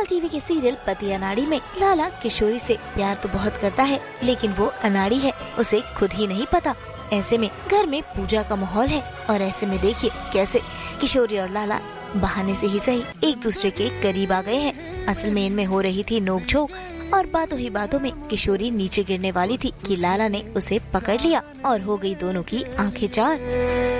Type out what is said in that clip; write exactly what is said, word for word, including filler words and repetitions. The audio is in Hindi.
टीवी के सीरियल पति अनाड़ी में लाला किशोरी से प्यार तो बहुत करता है, लेकिन वो अनाड़ी है, उसे खुद ही नहीं पता। ऐसे में घर में पूजा का माहौल है और ऐसे में देखिए कैसे किशोरी और लाला बहाने से ही सही एक दूसरे के करीब आ गए हैं। असल में इनमें हो रही थी नोकझोंक और बातों ही बातों में किशोरी नीचे गिरने वाली थी कि लाला ने उसे पकड़ लिया और हो गई दोनों की आंखें चार।